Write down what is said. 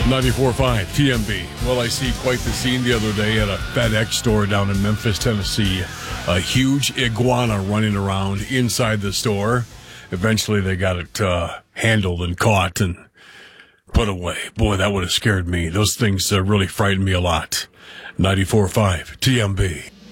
94.5 TMB. Well, I see quite the scene the other day at a FedEx store down in Memphis, Tennessee. A huge iguana running around inside the store. Eventually, they got it handled and caught and put away. Boy, that would have scared me. Those things really frightened me a lot. 94.5 TMB.